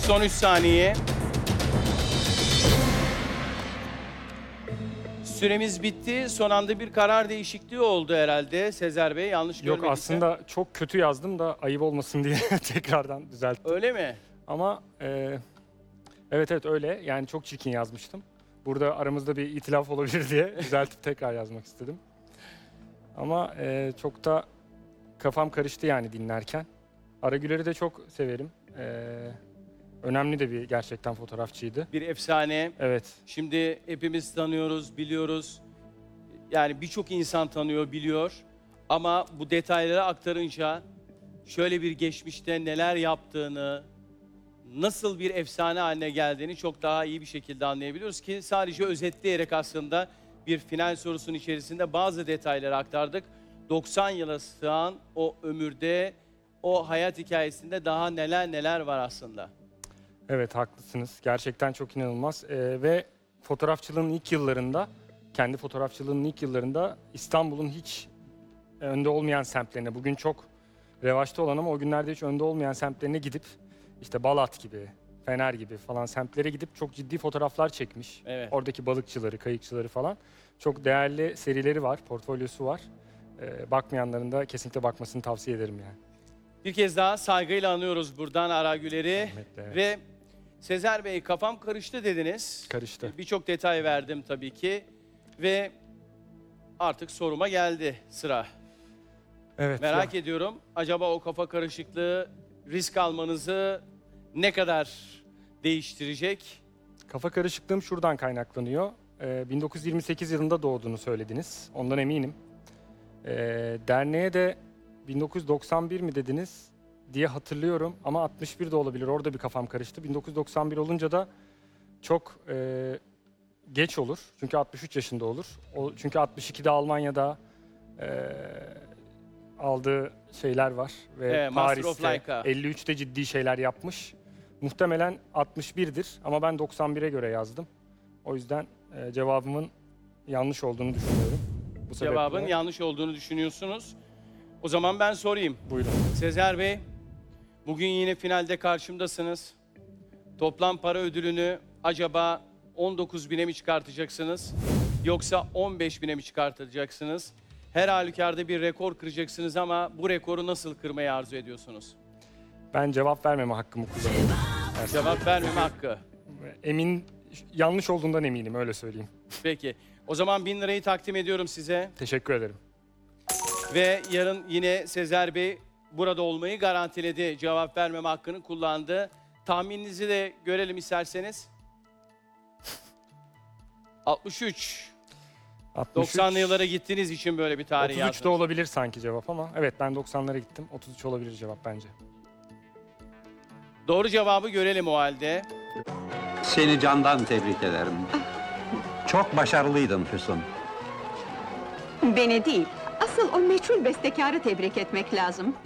Son 3 saniye. Süremiz bitti. Son anda bir karar değişikliği oldu herhalde. Sezer Bey yanlış Yok görmediysem. aslında çok kötü yazdım da ayıp olmasın diye tekrardan düzelttim. Öyle mi? Ama evet öyle. Yani çok çirkin yazmıştım. Burada aramızda bir itilaf olabilir diye düzeltip tekrar yazmak istedim. Ama çok da kafam karıştı yani dinlerken. Aragüler'i de çok severim. Önemli de bir gerçekten fotoğrafçıydı. Bir efsane. Evet. Şimdi hepimiz tanıyoruz, biliyoruz. Yani birçok insan tanıyor, biliyor. Ama bu detayları aktarınca şöyle bir geçmişte neler yaptığını, nasıl bir efsane haline geldiğini çok daha iyi bir şekilde anlayabiliyoruz ki sadece özetleyerek aslında bir final sorusunun içerisinde bazı detayları aktardık. 90 yıla sığan o ömürde, o hayat hikayesinde daha neler var aslında. Evet haklısınız. Gerçekten çok inanılmaz. Ve fotoğrafçılığın ilk yıllarında, kendi fotoğrafçılığının ilk yıllarında İstanbul'un hiç önde olmayan semtlerine, bugün çok revaçta olan ama o günlerde hiç önde olmayan semtlerine gidip işte Balat gibi, Fener gibi falan semtlere gidip çok ciddi fotoğraflar çekmiş. Evet. Oradaki balıkçıları, kayıkçıları falan. Çok değerli serileri var, portfolyosu var. Bakmayanların da kesinlikle bakmasını tavsiye ederim yani. Bir kez daha saygıyla anıyoruz buradan Aragüler'i. Rahmetli, evet. Ve Sezer Bey kafam karıştı dediniz. Karıştı. Birçok detay verdim tabii ki. Ve artık soruma geldi sıra. Evet. Merak ediyorum, acaba o kafa karışıklığı risk almanızı ne kadar değiştirecek? Kafa karışıklığım şuradan kaynaklanıyor. 1928 yılında doğduğunu söylediniz. Ondan eminim. Derneğe de 1991 mi dediniz diye hatırlıyorum. Ama 61 de olabilir. Orada bir kafam karıştı. 1991 olunca da çok geç olur. Çünkü 63 yaşında olur. Çünkü 62'de Almanya'da aldığı şeyler var. Ve Master of Paris'te Leica. 53'te ciddi şeyler yapmış. Muhtemelen 61'dir ama ben 91'e göre yazdım. O yüzden cevabımın yanlış olduğunu düşünüyorum. Bu Cevabın sebeple yanlış olduğunu düşünüyorsunuz. O zaman ben sorayım. buyurun. Sezer Bey, bugün yine finalde karşımdasınız. Toplam para ödülünü acaba 19.000'e mi çıkartacaksınız? Yoksa 15.000'e mi çıkartacaksınız? Her halükarda bir rekor kıracaksınız ama bu rekoru nasıl kırmayı arzu ediyorsunuz? Ben cevap vermeme hakkımı kullanıyorum. Cevap vermeme hakkı. Yanlış olduğundan eminim, öyle söyleyeyim. Peki. O zaman 1000 lirayı takdim ediyorum size. Teşekkür ederim. Ve yarın yine Sezer Bey burada olmayı garantiledi. Cevap vermeme hakkını kullandı. Tahmininizi de görelim isterseniz. 63. 63, 90'lı yıllara gittiğiniz için böyle bir tarih 33 de yazdınız. olabilir sanki cevap ama evet ben 90'lara gittim. 33 olabilir cevap bence. Doğru cevabı görelim o halde. Seni candan tebrik ederim. Çok başarılıydın Füsun. Beni değil, asıl o meçhul bestekarı tebrik etmek lazım.